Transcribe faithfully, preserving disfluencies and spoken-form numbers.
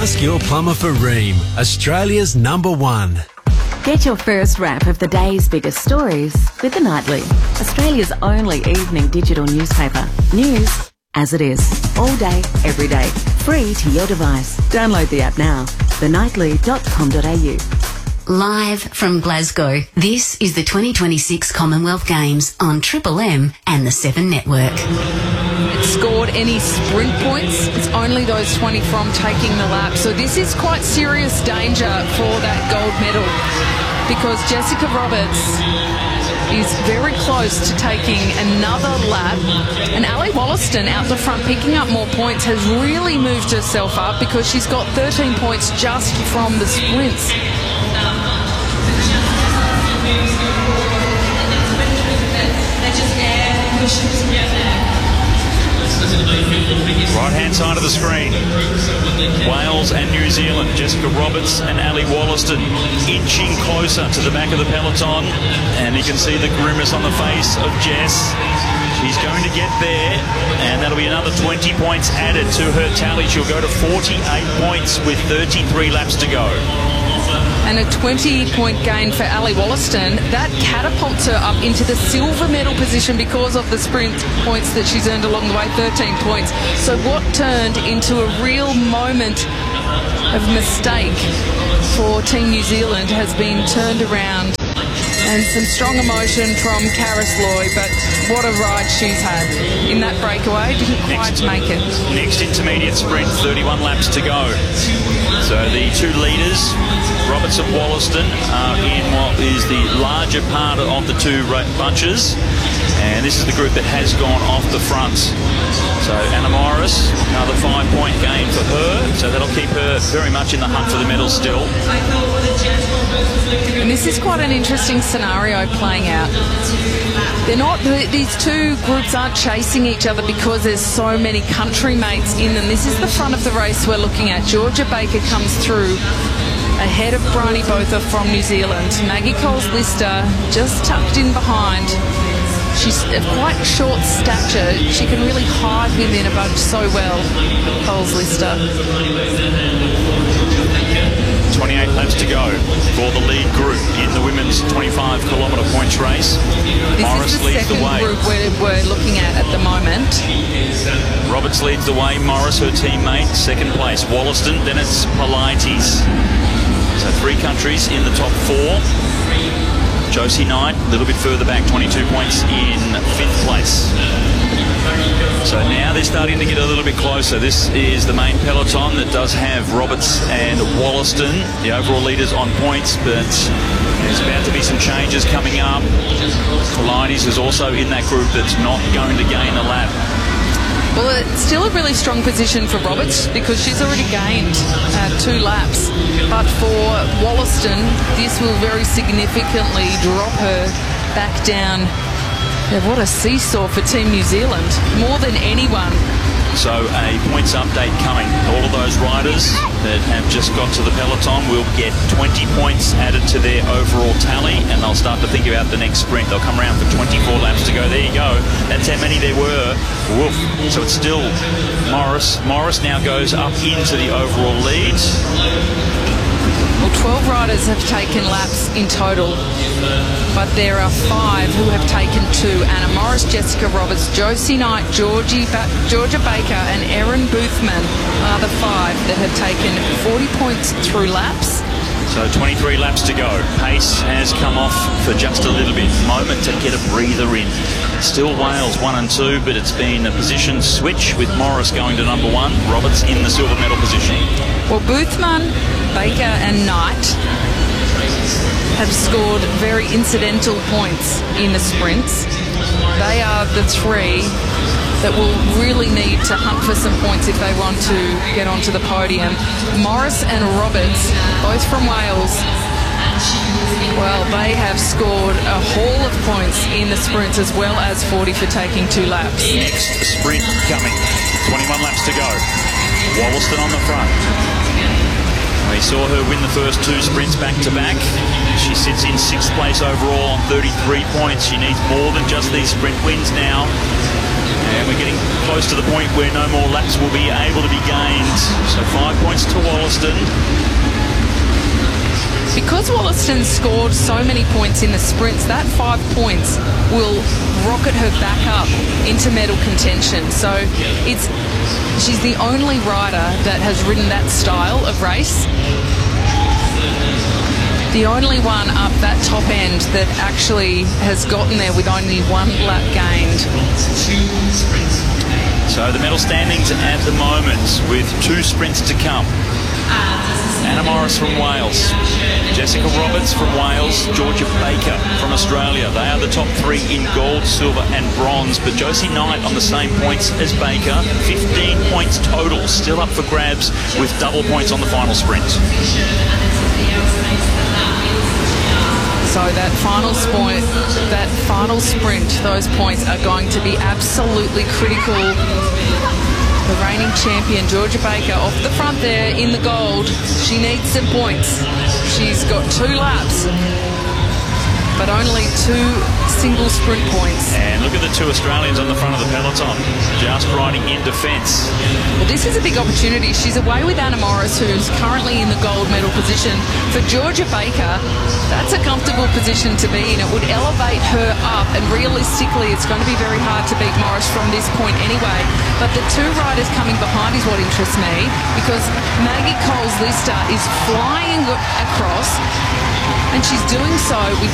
Ask your plumber for Rheem, Australia's number one. Get your first wrap of the day's biggest stories with The Nightly, Australia's only evening digital newspaper. News as it is, all day, every day, free to your device. Download the app now, the nightly dot com dot a u. Live from Glasgow, this is the twenty twenty-six Commonwealth Games on Triple M and the Seven Network. It scored any sprint points. It's only those twenty from taking the lap. So this is quite serious danger for that gold medal, because Jessica Roberts is very close to taking another lap, and Ali Wollaston out the front picking up more points has really moved herself up, because she's got thirteen points just from the sprints. Right-hand side of the screen, Wales and New Zealand. Jessica Roberts and Ali Wollaston inching closer to the back of the peloton, and you can see the grimace on the face of Jess. She's going to get there, and that'll be another twenty points added to her tally. She'll go to forty-eight points with thirty-three laps to go. And a twenty-point gain for Ali Wollaston. That catapults her up into the silver medal position because of the sprint points that she's earned along the way, thirteen points. So what turned into a real moment of mistake for Team New Zealand has been turned around. And some strong emotion from Karis Loy, but what a ride she's had in that breakaway. Didn't quite next, make it. Next intermediate sprint, thirty-one laps to go. So the two leaders, Roberts and Wollaston, are in what is the larger part of the two bunches. And this is the group that has gone off the front. So Anna Morris, another five-point gain for her. So that'll keep her very much in the hunt for the medal still. And this is quite an interesting scenario playing out. They're not, these two groups aren't chasing each other because there's so many country mates in them. This is the front of the race we're looking at. Georgia Baker comes through ahead of Bryony Botha from New Zealand. Maggie Coles-Lister just tucked in behind. She's of quite short stature. She can really hide within a bunch so well, Coles-Lister. twenty-eight laps to go for the lead group in the women's twenty-five kilometre points race. This Morris is the leads the second way. group we're, we're looking at at the moment. Roberts leads the way. Morris, her teammate, second place. Wollaston, then it's Pilates. So three countries in the top four. Josie Knight, a little bit further back, twenty-two points in fifth place. So now they're starting to get a little bit closer. This is the main peloton that does have Roberts and Wollaston, the overall leaders, on points, but there's about to be some changes coming up. Pilates is also in that group that's not going to gain a lap. Well, it's still a really strong position for Roberts because she's already gained uh, two laps. But for Wollaston, this will very significantly drop her back down. Yeah, what a seesaw for Team New Zealand, more than anyone. So a points update coming. All of those riders that have just got to the peloton will get twenty points added to their overall tally, and they'll start to think about the next sprint. They'll come around for twenty-four laps to go. There you go. That's how many there were. Woof. So it's still Morris. Morris now goes up into the overall lead. Well, twelve riders have taken laps in total, but there are five who have taken two. Anna Morris, Jessica Roberts, Josie Knight, Georgie ba- Georgia Baker and Erin Boothman are the five that have taken forty points through laps. So twenty-three laps to go. Pace has come off for just a little bit. Moment to get a breather in. Still Wales one and two, but it's been a position switch with Morris going to number one, Roberts in the silver medal position. Well, Boothman, Baker and Knight have scored very incidental points in the sprints. They are the three that will really need to hunt for some points if they want to get onto the podium. Morris and Roberts, both from Wales, well, they have scored a haul of points in the sprints as well as forty for taking two laps. Next sprint coming. twenty-one laps to go. Wollaston on the front. We saw her win the first two sprints back-to-back. She sits in sixth place overall on thirty-three points. She needs more than just these sprint wins now. And we're getting close to the point where no more laps will be able to be gained. So five points to Wollaston. Because Wollaston scored so many points in the sprints, that five points will rocket her back up into medal contention. So it's she's the only rider that has ridden that style of race. The only one up that top end that actually has gotten there with only one lap gained. So the medal standings at the moment with two sprints to come. Anna Morris from Wales, Jessica Roberts from Wales, Georgia Baker from Australia. They are the top three in gold, silver and bronze, but Josie Knight on the same points as Baker, fifteen points total, still up for grabs with double points on the final sprint. So that final sprint, that final sprint, those points are going to be absolutely critical. The reigning champion, Georgia Baker, off the front there in the gold. She needs some points. She's got two laps, but only two single sprint points. And look at the two Australians on the front of the peloton, just riding in defence. Well, this is a big opportunity. She's away with Anna Morris, who's currently in the gold medal position. For Georgia Baker, that's a comfortable position to be in. It would elevate her up, and realistically, it's going to be very hard to beat Morris from this point anyway. But the two riders coming behind is what interests me, because Maggie Coles-Lister is flying across, and she's doing so with